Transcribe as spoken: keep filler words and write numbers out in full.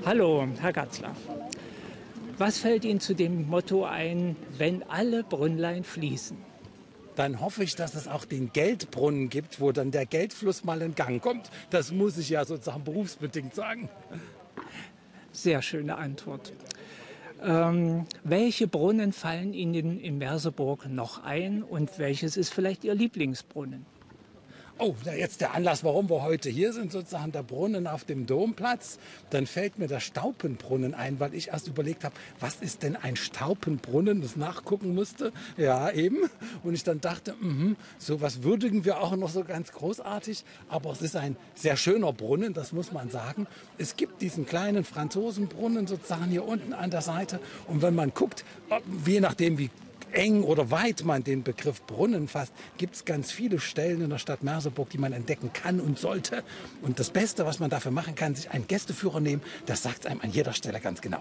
Hallo, Herr Gatzler. Was fällt Ihnen zu dem Motto ein, wenn alle Brünnlein fließen? Dann hoffe ich, dass es auch den Geldbrunnen gibt, wo dann der Geldfluss mal in Gang kommt. Das muss ich ja sozusagen berufsbedingt sagen. Sehr schöne Antwort. Ähm, welche Brunnen fallen Ihnen in Merseburg noch ein und welches ist vielleicht Ihr Lieblingsbrunnen? Oh, da jetzt der Anlass, warum wir heute hier sind, sozusagen der Brunnen auf dem Domplatz. Dann fällt mir der Staupenbrunnen ein, weil ich erst überlegt habe, was ist denn ein Staupenbrunnen, das nachgucken musste. Ja, eben. Und ich dann dachte, mh, sowas würdigen wir auch noch so ganz großartig. Aber es ist ein sehr schöner Brunnen, das muss man sagen. Es gibt diesen kleinen Franzosenbrunnen sozusagen hier unten an der Seite. Und wenn man guckt, je nachdem wie eng oder weit man den Begriff Brunnen fasst, gibt es ganz viele Stellen in der Stadt Merseburg, die man entdecken kann und sollte. Und das Beste, was man dafür machen kann, sich einen Gästeführer nehmen, das sagt es einem an jeder Stelle ganz genau.